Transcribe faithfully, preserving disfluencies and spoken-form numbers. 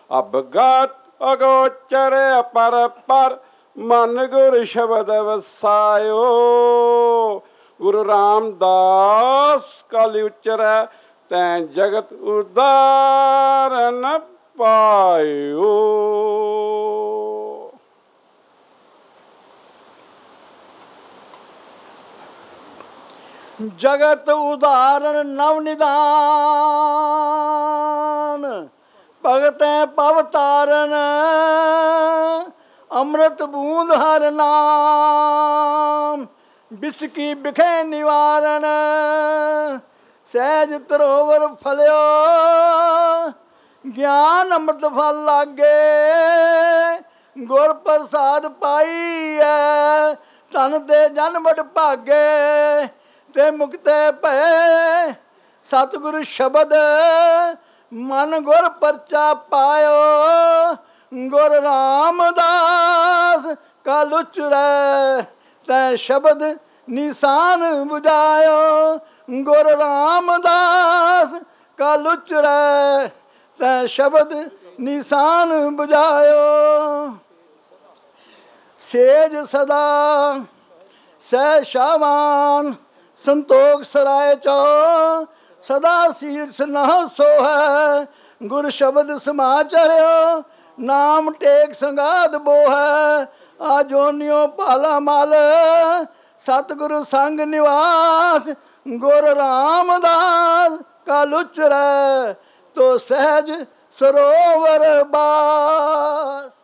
ਅਬਗਤ ਅਗੋਚਰ ਪਰ ਪਰ ਮਨ ਗੁਰ ਸ਼ਬਦ ਵਸਾਇਓ। ਗੁਰੂ ਰਾਮਦਾਸ ਕਲ ਉਚਰੈ ਤੈਂ ਜਗਤ ਉਦਾਰਨ ਪਾਇਓ। जगत उदाहरण नव निदान भगत पव तारन अमृत बूंद हर नाम बिसकी बिखे निवारण सहज तरोवर फलियो ज्ञान अमृत फल लागे गुर प्रसाद पाई है तन ते जन बड़ भागे ते मुक्ते भय सतगुरु शब्द मन गुर परचा पायो। गुर रामदास कल उचरै तै शब्द निशान बुझायो। गुर रामदास कल उचरै तै शब्द निशान बुझायो। सेज सदा सह शावान संतोख सराय चो सदा शीर्ष न सो है। गुर शब्द समाचर्यो नाम टेक संगाद बो है। आजोनियो पाला मल सतगुरु संग निवास। गुर रामदास कल उचरै तो सहज सरोवर बास।